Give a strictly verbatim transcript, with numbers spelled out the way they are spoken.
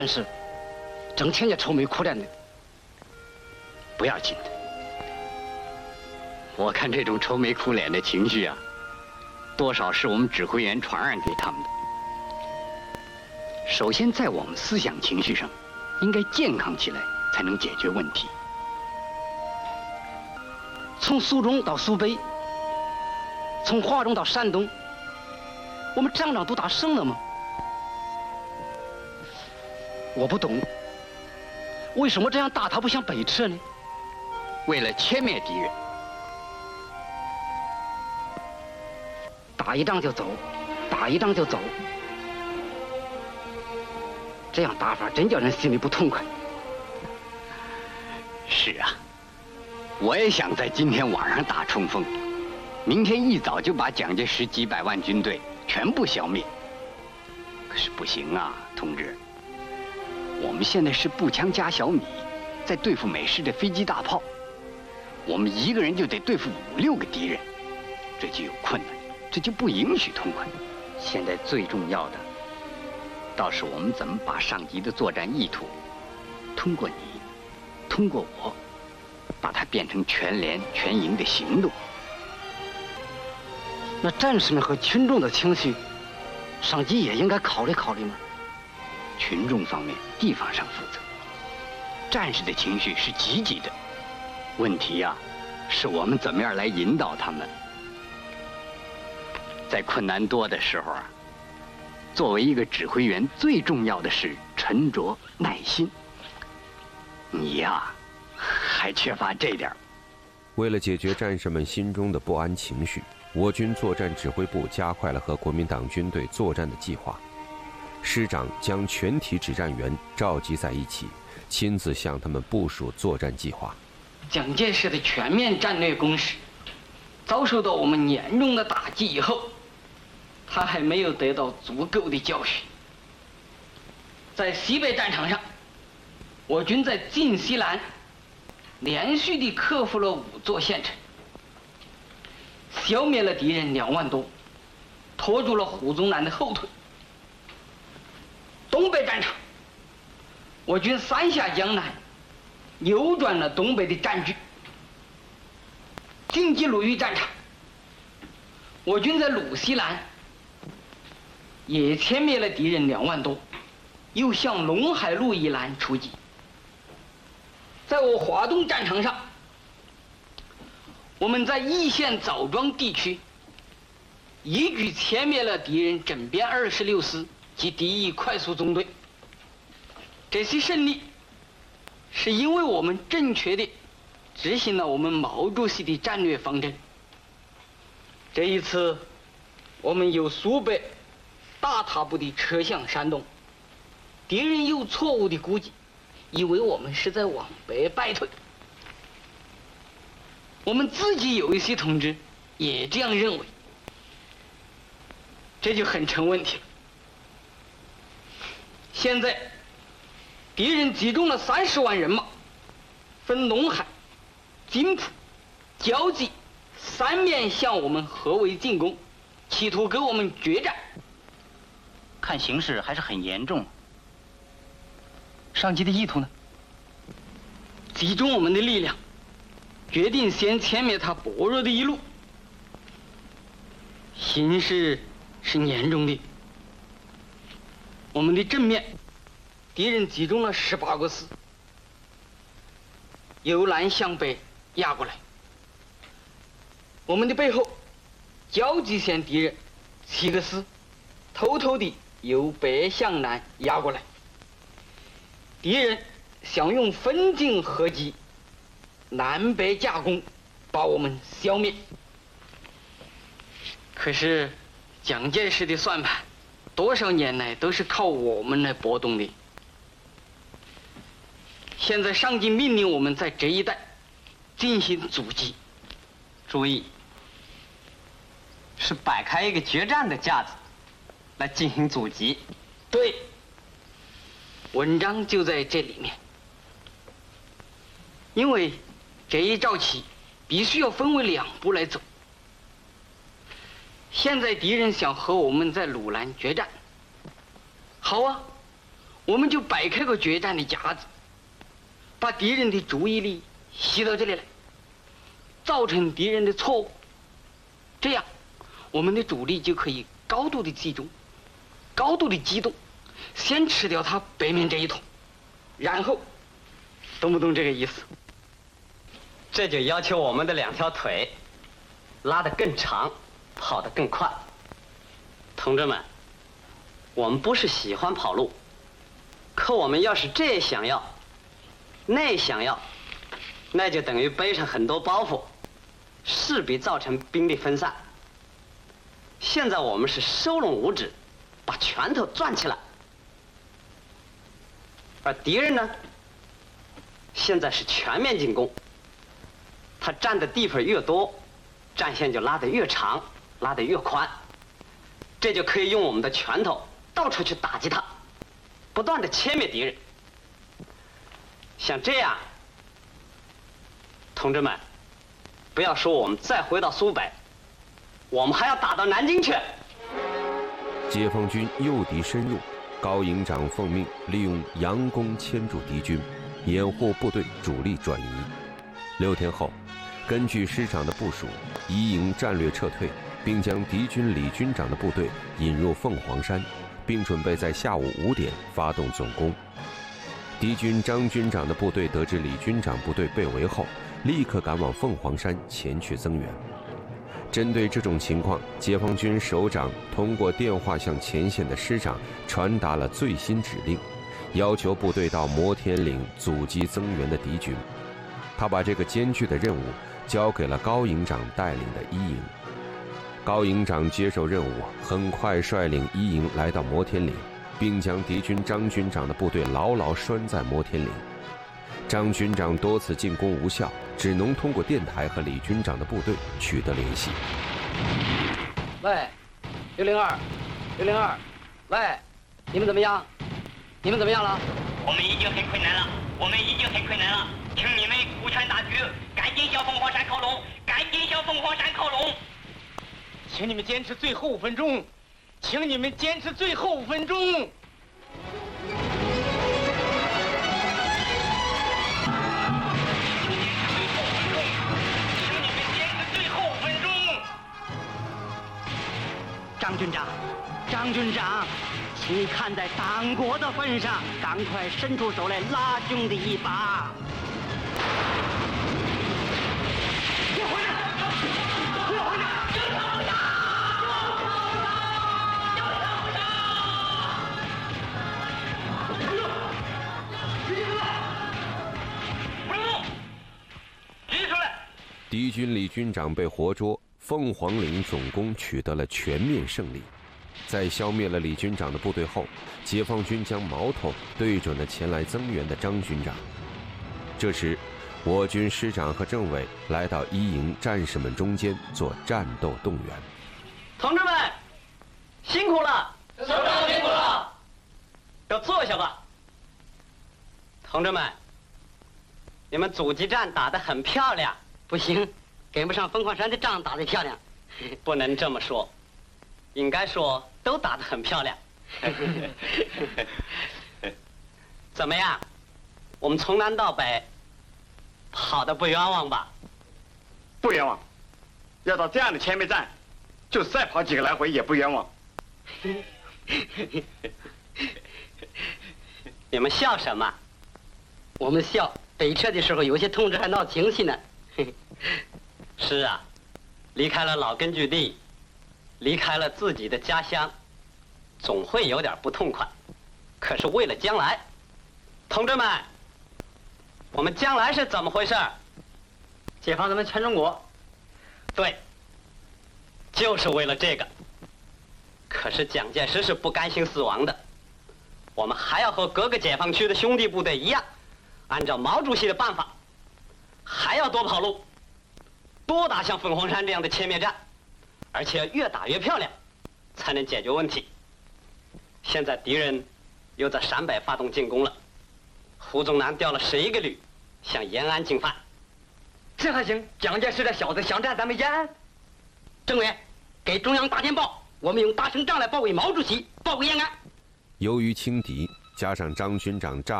但是整天也愁眉苦脸的。 不要紧的，我看这种愁眉苦脸的情绪啊，多少是我们指挥员传染给他们的。首先，在我们思想情绪上，应该健康起来，才能解决问题。 从苏中到苏北，从华中到山东，我们仗仗都打胜了吗？我不懂，为什么这样打他不向北撤呢？ 为了歼灭敌人， 打一仗就走，打一仗就走，这样打法真叫人心里不痛快。 是啊，我也想在今天晚上打冲锋，明天一早就把蒋介石几百万军队全部消灭。可是不行啊，同志，我们现在是步枪加小米，在对付美式的飞机大炮，我们一个人就得对付五六个敌人，这就有困难，这就不允许痛快。现在最重要的，倒是我们怎么把上级的作战意图，通过你，通过我，把它变成全连全营的行动。 那战士们和群众的情绪，上级也应该考虑考虑吗？ 群众方面，地方上负责；战士的情绪是积极的。问题呀、啊，是我们怎么样来引导他们。在困难多的时候啊，作为一个指挥员，最重要的是沉着耐心。你呀，还缺乏这点。 为了解决战士们心中的不安情绪，我军作战指挥部加快了和国民党军队作战的计划。师长将全体指战员召集在一起，亲自向他们部署作战计划。 蒋介石的全面战略攻势遭受到我们严重的打击以后，他还没有得到足够的教训。在西北战场上，我军在晋西南连续地克服了五座县城，消灭了敌人两万多，拖住了胡宗南的后腿。东北战场，我军三下江南，扭转了东北的战局。晋冀鲁豫战场，我军在鲁西南也歼灭了敌人两万多，又向陇海路以南出击。在我华东战场上，我们在易县枣庄地区一举歼灭了敌人整编二十六师及敌意快速纵队。这些胜利是因为我们正确地执行了我们毛主席的战略方针。这一次，我们由苏北大踏步地撤向山东，敌人有错误的估计，以为我们是在往北败退。我们自己有一些同志也这样认为，这就很成问题了。现在，敌人集中了三十万人马，分陇海、津浦、胶济三面向我们合围进攻，企图跟我们决战。 看形势还是很严重。上级的意图呢？ 集中我们的力量，决定先歼灭他薄弱的一路。形势是严重的。我们的正面，敌人集中了十八个师，由南向北压过来。我们的背后，胶济县敌人七个师，偷偷地由北向南压过来。敌人想用分进合击、南北夹攻，把我们消灭。可是，蒋介石的算盘，多少年来都是靠我们来拨动的。现在上级命令我们在这一带进行阻击。 注意，是摆开一个决战的架子，来进行阻击。 对，文章就在这里面。因为这一招棋必须要分为两步来走。现在敌人想和我们在鲁南决战，好啊， 我们就摆开个决战的架子，把敌人的注意力吸到这里来，造成敌人的错误，这样我们的主力就可以高度的集中，高度的机动，先吃掉他北面这一桶，然后，懂不懂这个意思？ 这就要求我们的两条腿拉得更长，跑得更快。同志们，我们不是喜欢跑路，可我们要是这想要，那想要，那就等于背上很多包袱，势必造成兵力分散。现在我们是收拢五指，把拳头攥起来，而敌人呢，现在是全面进攻。他占的地方越多，战线就拉得越长，拉得越宽，这就可以用我们的拳头到处去打击他，不断的歼灭敌人。像这样，同志们，不要说我们再回到苏北，我们还要打到南京去。 解放军诱敌深入，高营长奉命利用佯攻牵住敌军，掩护部队主力转移。六天后，根据师长的部署，一营战略撤退，并将敌军李军长的部队引入凤凰山，并准备在下午五点发动总攻。敌军张军长的部队得知李军长部队被围后，立刻赶往凤凰山前去增援。针对这种情况，解放军首长通过电话向前线的师长传达了最新指令，要求部队到摩天岭阻击增援的敌军。他把这个艰巨的任务交给了高营长带领的一营。高营长接受任务，很快率领一营来到摩天岭，并将敌军张军长的部队牢牢拴在摩天岭。张军长多次进攻无效，只能通过电台和李军长的部队取得联系。 喂，六零二，六零二，喂，你们怎么样？你们怎么样了？ 我们已经很困难了，我们已经很困难了，请你们顾全大局，赶紧向凤凰山靠拢，赶紧向凤凰山靠拢。 请你们坚持最后五分钟，请你们坚持最后五分钟。 张军长，张军长，请看在党国的份上，赶快伸出手来拉兄弟一把。别回来！别回来！ 举出来！ 敌军李军长被活捉。凤凰岭总攻取得了全面胜利，在消灭了李军长的部队后，解放军将矛头对准了前来增援的张军长。这时，我军师长和政委来到一营战士们中间做战斗动员。 同志们，辛苦了！ 首长辛苦了！ 都坐下吧。同志们，你们阻击战打得很漂亮。 不行，跟不上凤凰山的仗打得漂亮。 不能这么说，应该说都打得很漂亮。怎么样？我们从南到北跑得不冤枉吧？ 不冤枉。要到这样的歼灭战，就再跑几个来回也不冤枉。 你们笑什么？ 我们笑，北撤的时候有些同志还闹情绪呢。 是啊，离开了老根据地，离开了自己的家乡，总会有点不痛快。可是为了将来，同志们，我们将来是怎么回事？ 解放咱们全中国。 对，就是为了这个。可是蒋介石是不甘心死亡的，我们还要和各个解放区的兄弟部队一样，按照毛主席的办法，还要多跑路，多打像凤凰山这样的歼灭战，而且越打越漂亮，才能解决问题。现在敌人又在陕北发动进攻了，胡宗南调了十一个旅向延安进犯。 这还行，蒋介石这小子想占咱们延安。政委，给中央打电报，我们用大胜仗来保卫毛主席，保卫延安。 由于轻敌， 加上张军长诈